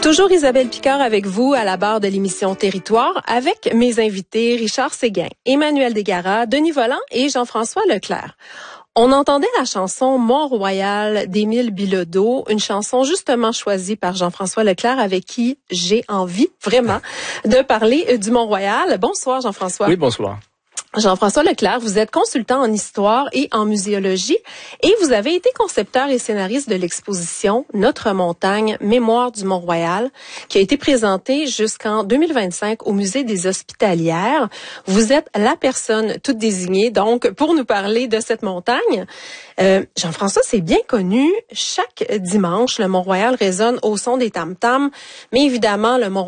Toujours Isabelle Picard avec vous à la barre de l'émission Territoire avec mes invités Richard Séguin, Emmanuel Desgaras, Denis Vollant et Jean-François Leclerc. On entendait la chanson Mont-Royal d'Émile Bilodeau, une chanson justement choisie par Jean-François Leclerc avec qui j'ai envie vraiment de parler du Mont-Royal. Bonsoir Jean-François. Oui, bonsoir. Jean-François Leclerc, vous êtes consultant en histoire et en muséologie et vous avez été concepteur et scénariste de l'exposition Notre montagne, mémoire du Mont-Royal, qui a été présentée jusqu'en 2025 au Musée des Hospitalières. Vous êtes la personne toute désignée, donc, pour nous parler de cette montagne. Jean-François, c'est bien connu. Chaque dimanche, le Mont-Royal résonne au son des tam-tams, mais évidemment, le Mont